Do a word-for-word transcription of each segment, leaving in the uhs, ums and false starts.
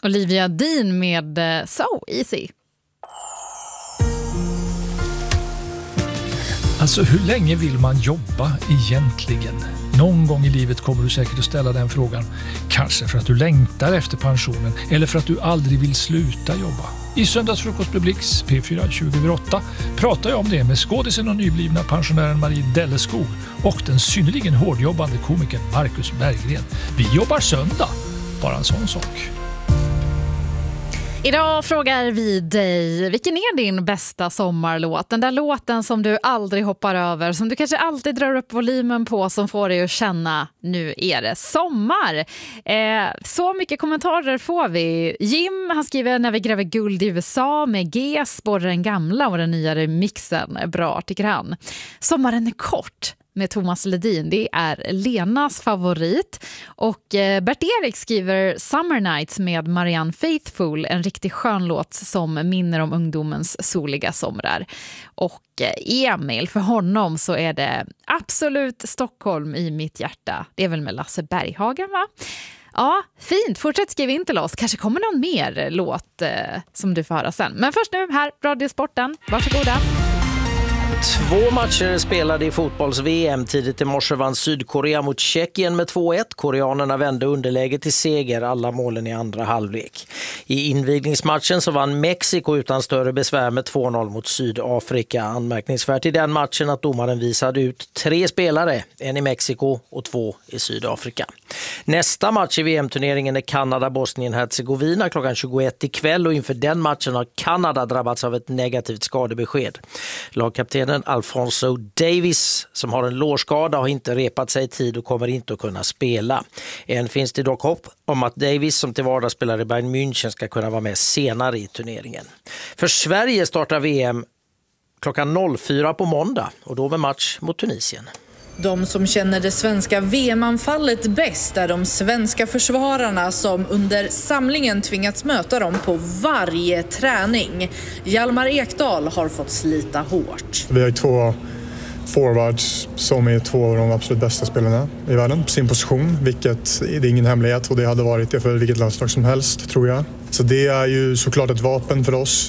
Olivia Dean med So Easy. Alltså, hur länge vill man jobba egentligen? Någon gång i livet kommer du säkert att ställa den frågan. Kanske för att du längtar efter pensionen eller för att du aldrig vill sluta jobba. I Söndagsfrukost med Blix P fyra tjugo över åtta pratar jag om det med skådisen och nyblivna pensionären Marie Delleskog och den synnerligen hårdjobbande komikern Marcus Berggren. Vi jobbar söndag, bara en sån sak. Idag frågar vi dig, vilken är din bästa sommarlåt? Den där låten som du aldrig hoppar över, som du kanske alltid drar upp volymen på, som får dig att känna, nu är det sommar. Eh, så mycket kommentarer får vi. Jim, han skriver, när vi gräver guld i U S A med G, både den gamla och den nya remixen. Bra, tycker han. Sommaren är kort med Thomas Ledin. Det är Lenas favorit. Och eh, Bert-Erik skriver Summer Nights med Marianne Faithfull. En riktigt skön låt som minner om ungdomens soliga somrar. Och eh, Emil, för honom så är det absolut Stockholm i mitt hjärta. Det är väl med Lasse Berghagen, va? Ja, fint. Fortsätt skriva in till oss. Kanske kommer någon mer låt eh, som du får höra sen. Men först nu här, Radiosporten. Varsågoda. Två matcher spelade i fotbolls-V M. Tidigt i morse vann Sydkorea mot Tjeckien med två ett. Koreanerna vände underläget till seger, alla målen i andra halvlek. I invigningsmatchen så vann Mexiko utan större besvär med två noll mot Sydafrika. Anmärkningsvärt i den matchen att domaren visade ut tre spelare, en i Mexiko och två i Sydafrika. Nästa match i V M-turneringen är Kanada-Bosnien-Herzegovina klockan tjugoett ikväll, och inför den matchen har Kanada drabbats av ett negativt skadebesked. Lagkapten Alfonso Davis, som har en lårskada, har inte repat sig i tid och kommer inte att kunna spela. Än finns det dock hopp om att Davis, som till vardags spelar i Bayern München, ska kunna vara med senare i turneringen. För Sverige startar V M klockan fyra på måndag, och då med match mot Tunisien. De som känner det svenska V M-anfallet bäst är de svenska försvararna som under samlingen tvingats möta dem på varje träning. Hjalmar Ekdal har fått slita hårt. Vi har två forwards som är två av de absolut bästa spelarna i världen på sin position, vilket det är ingen hemlighet, och det hade varit det för vilket landslag som helst, tror jag. Så det är ju såklart ett vapen för oss.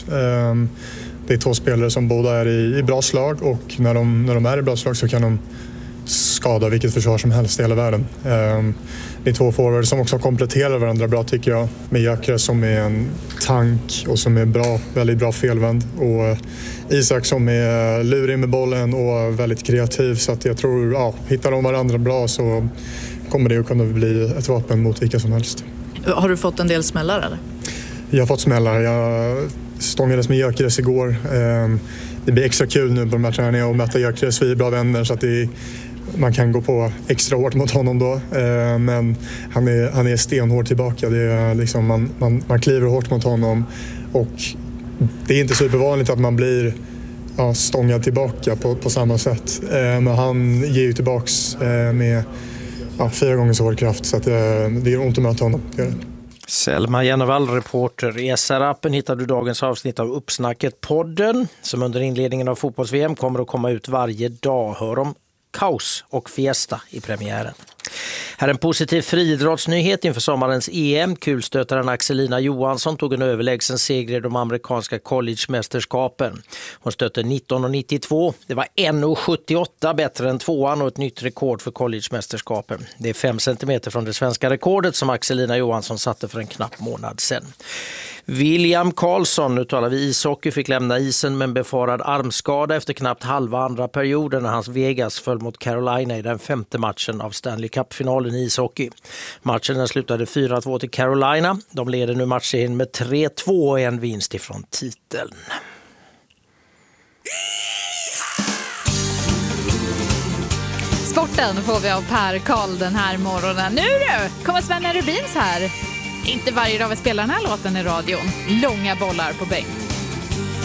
Det är två spelare som båda är i bra slag, och när de, när de är i bra slag så kan de skada vilket försvar som helst i hela världen. Det är två forwards som också kompletterar varandra bra, tycker jag. Med Gyökeres som är en tank och som är bra, väldigt bra felvänd. Och Isak som är lurig med bollen och väldigt kreativ. Så att jag tror, ja, hittar de varandra bra så kommer det att kunna bli ett vapen mot vilka som helst. Har du fått en del smällar eller? Jag har fått smällar. Jag stångades med Gyökeres igår. Det blir extra kul nu på de här träningarna och möta Gyökeres. Vi är bra vänner, så att det är, man kan gå på extra hårt mot honom då. Men han är, han är stenhård tillbaka. Det är liksom, man, man, man kliver hårt mot honom, och det är inte supervanligt att man blir ja, stångad tillbaka på, på samma sätt. Men han ger ju tillbaks med ja, fyra gånger så hård kraft, så att det, det är ont att möta honom. Det är det. Selma Jennevall, reporter. I S R-appen hittar du dagens avsnitt av Uppsnacket-podden, som under inledningen av fotbolls-V M kommer att komma ut varje dag. Hör om kaos och fiesta i premiären. Här är en positiv friidrottsnyhet inför sommarens E M. Kulstötaren Axelina Johansson tog en överlägsen seger i de amerikanska collegemästerskapen. Hon stötte nitton nittiotvå. Det var en sjuttioåtta bättre än tvåan och ett nytt rekord för collegemästerskapen. Det är fem centimeter från det svenska rekordet som Axelina Johansson satte för en knapp månad sedan. William Karlsson, nu talar vi ishockey, fick lämna isen med en befarad armskada efter knappt halva andra perioden när hans Vegas föll mot Carolina i den femte matchen av Stanley Cup-finalen i ishockey. Matchen slutade fyra två till Carolina. De leder nu matchen med tre två och en vinst ifrån titeln. Sporten får vi av Per Karl den här morgonen. Nu du, kommer Sven Rubins här. Inte varje dag vi spelar den här låten i radion. Långa bollar på bänk.